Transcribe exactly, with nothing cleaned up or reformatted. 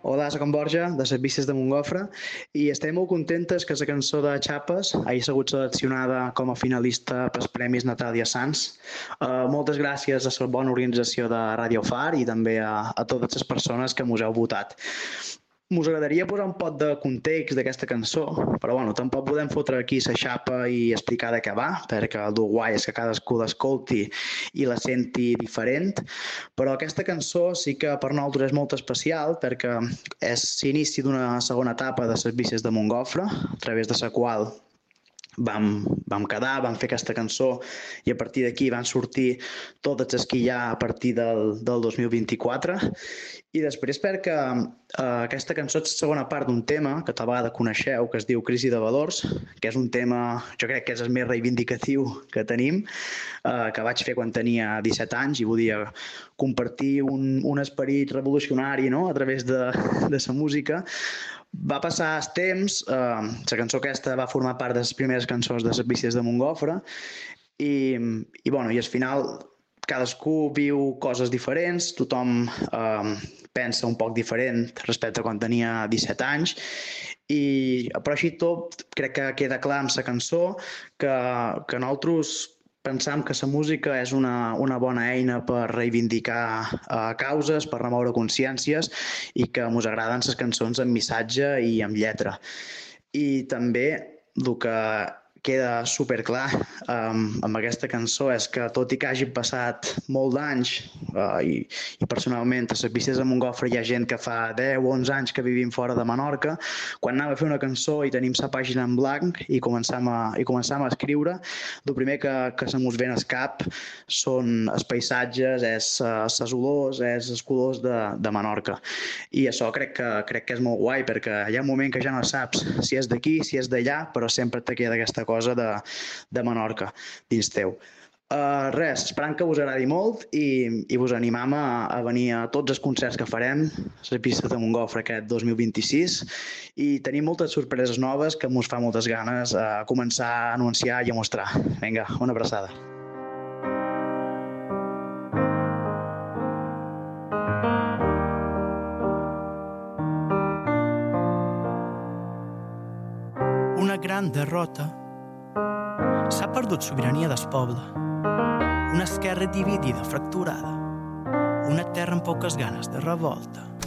Hola, soc en Borja, de les Vistes de Montgofre, i estem molt contentes que la cançó de Xapes hagi sigut seleccionada com a finalista pels Premis Natàlia Sans. Uh, moltes gràcies a la bona organització de Ràdio Far i també a, a totes les persones que mos heu votat. Mos agradaria posar un pot de context d'aquesta cançó, però bueno, tampoc podem fotre aquí la xapa i explicar de què va, perquè el guai és que cadascú l'escolti i la senti diferent, però aquesta cançó sí que per nosaltres és molt especial perquè és l'inici d'una segona etapa de les Vistes de Montgofre, a través de la qual vam, vam quedar, vam fer aquesta cançó i a partir d'aquí van sortir totes les que hi ha a partir del, del dos mil vint-i-quatre. I després perquè eh, aquesta cançó és la segona part d'un tema que tal vegada coneixeu, que es diu Crisi de Valors, que és un tema, jo crec que és el més reivindicatiu que tenim, eh, que vaig fer quan tenia disset anys i volia compartir un, un esperit revolucionari, no?, a través de, de la música. Va passar el temps, eh, la cançó aquesta va formar part de les primeres cançons de les Vistes de Montgofre i, i, bueno, i al final cadascú viu coses diferents, tothom eh, pensa un poc diferent respecte a quan tenia disset anys, i, però així tot crec que queda clar amb la cançó que, que nosaltres pensam que la música és una, una bona eina per reivindicar eh, causes, per remoure consciències i que ens agraden les cançons amb missatge i amb lletra. I també el que queda superclar um, amb aquesta cançó és que tot i que hagi passat molt d'anys uh, i, i personalment a les Vistes de Montgofre hi ha gent que fa deu o onze anys que vivim fora de Menorca, quan anem a fer una cançó i tenim la pàgina en blanc i començam a, i començam a escriure, el primer que, que se mos ve al cap són els paisatges, és les olors, és els colors de, de Menorca. I això crec que, crec que és molt guai perquè hi ha un moment que ja no saps si és d'aquí, si és d'allà, però sempre te queda aquesta cosa cosa de, de Menorca dins teu. Uh, res, esperant que us agradi molt i, i vos animam a, a venir a tots els concerts que farem a les Vistes de Montgofre aquest dos mil vint-i-sis i tenim moltes sorpreses noves que mos fa moltes ganes a començar a anunciar i a mostrar. Vinga, una abraçada. Una gran derrota. S'ha perdut sobirania del poble, una esquerra dividida, fracturada, una terra amb poques ganes de revolta.